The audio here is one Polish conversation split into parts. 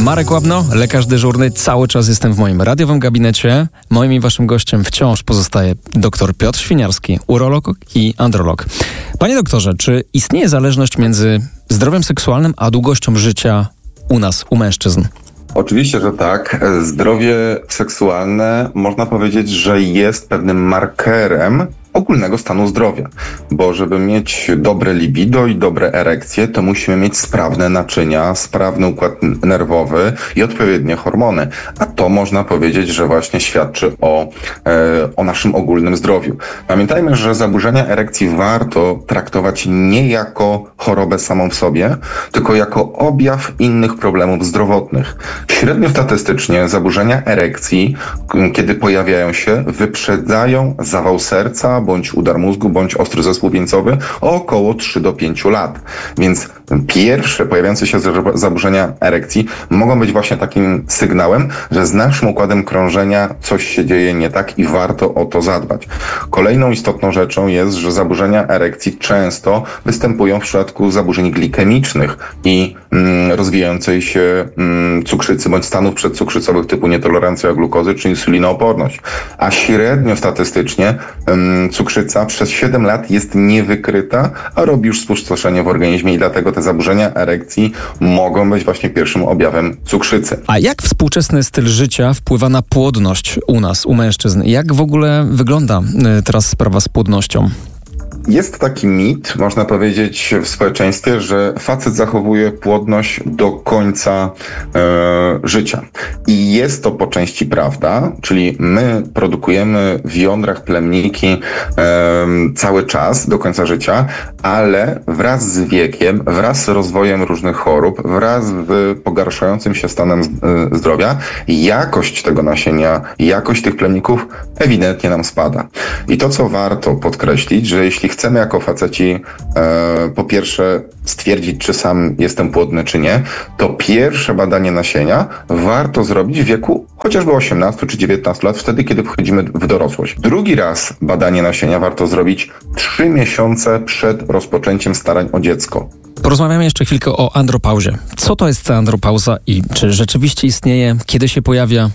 Marek Łabno, lekarz dyżurny. Cały czas jestem w moim radiowym gabinecie. Moim i waszym gościem wciąż pozostaje dr Piotr Świniarski, urolog i androlog. Panie doktorze, czy istnieje zależność między zdrowiem seksualnym a długością życia u nas, u mężczyzn? Oczywiście, że tak. Zdrowie seksualne można powiedzieć, że jest pewnym markerem ogólnego stanu zdrowia, bo żeby mieć dobre libido i dobre erekcje, to musimy mieć sprawne naczynia, sprawny układ nerwowy i odpowiednie hormony. A to można powiedzieć, że właśnie świadczy o naszym ogólnym zdrowiu. Pamiętajmy, że zaburzenia erekcji warto traktować nie jako chorobę samą w sobie, tylko jako objaw innych problemów zdrowotnych. Średnio statystycznie zaburzenia erekcji, kiedy pojawiają się, wyprzedzają zawał serca, bądź udar mózgu, bądź ostry zespół wieńcowy o około 3 do 5 lat. Więc pierwsze pojawiające się zaburzenia erekcji mogą być właśnie takim sygnałem, że z naszym układem krążenia coś się dzieje nie tak i warto o to zadbać. Kolejną istotną rzeczą jest, że zaburzenia erekcji często występują w przypadku zaburzeń glikemicznych i rozwijającej się cukrzycy bądź stanów przedcukrzycowych typu nietolerancja glukozy czy insulinooporność. A średnio statystycznie cukrzyca przez 7 lat jest niewykryta, a robi już spustoszenie w organizmie i dlatego te zaburzenia erekcji mogą być właśnie pierwszym objawem cukrzycy. A jak współczesny styl życia wpływa na płodność u nas, u mężczyzn? Jak w ogóle wygląda teraz sprawa z płodnością? Jest taki mit, można powiedzieć, w społeczeństwie, że facet zachowuje płodność do końca życia. I jest to po części prawda, czyli my produkujemy w jądrach plemniki cały czas do końca życia, ale wraz z wiekiem, wraz z rozwojem różnych chorób, wraz z pogarszającym się stanem zdrowia, jakość tego nasienia, jakość tych plemników ewidentnie nam spada. I to, co warto podkreślić, że jeśli chcemy jako faceci po pierwsze stwierdzić, czy sam jestem płodny, czy nie, to pierwsze badanie nasienia warto zrobić w wieku chociażby 18 czy 19 lat, wtedy, kiedy wchodzimy w dorosłość. Drugi raz badanie nasienia warto zrobić 3 miesiące przed rozpoczęciem starań o dziecko. Porozmawiamy jeszcze chwilkę o andropauzie. Co to jest ta andropauza i czy rzeczywiście istnieje? Kiedy się pojawia?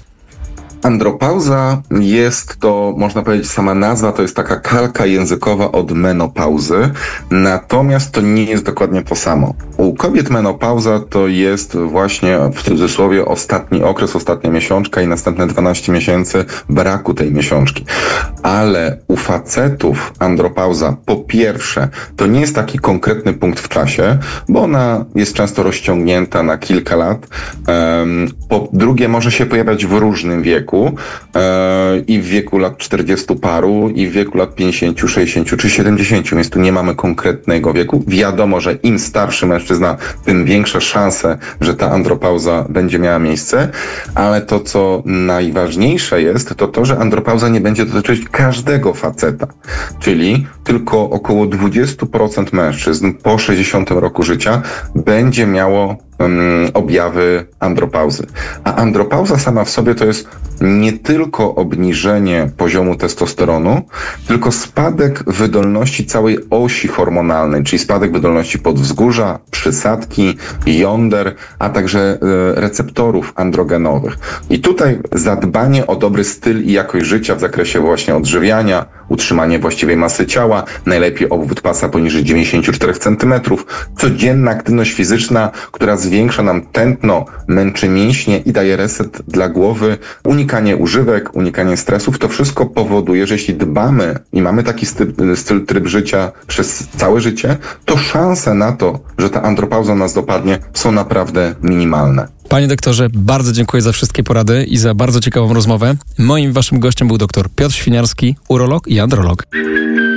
Andropauza jest to, można powiedzieć, sama nazwa to jest taka kalka językowa od menopauzy, natomiast to nie jest dokładnie to samo. U kobiet menopauza to jest właśnie w cudzysłowie ostatni okres, ostatnia miesiączka i następne 12 miesięcy braku tej miesiączki. Ale u facetów andropauza po pierwsze to nie jest taki konkretny punkt w czasie, bo ona jest często rozciągnięta na kilka lat. Po drugie może się pojawiać w różnym wieku. I w wieku lat 40 paru, i w wieku lat 50, 60 czy 70, więc tu nie mamy konkretnego wieku. Wiadomo, że im starszy mężczyzna, tym większe szanse, że ta andropauza będzie miała miejsce, ale to, co najważniejsze jest, to to, że andropauza nie będzie dotyczyć każdego faceta, czyli tylko około 20% mężczyzn po 60 roku życia będzie miało objawy andropauzy. A andropauza sama w sobie to jest nie tylko obniżenie poziomu testosteronu, tylko spadek wydolności całej osi hormonalnej, czyli spadek wydolności podwzgórza, przysadki, jąder, a także receptorów androgenowych. I tutaj zadbanie o dobry styl i jakość życia w zakresie właśnie odżywiania, utrzymanie właściwej masy ciała, najlepiej obwód pasa poniżej 94 cm, codzienna aktywność fizyczna, która zwiększa nam tętno, męczy mięśnie i daje reset dla głowy, unikanie używek, unikanie stresów, to wszystko powoduje, że jeśli dbamy i mamy taki tryb życia przez całe życie, to szanse na to, że ta andropauza nas dopadnie, są naprawdę minimalne. Panie doktorze, bardzo dziękuję za wszystkie porady i za bardzo ciekawą rozmowę. Moim waszym gościem był dr Piotr Świniarski, urolog i androlog.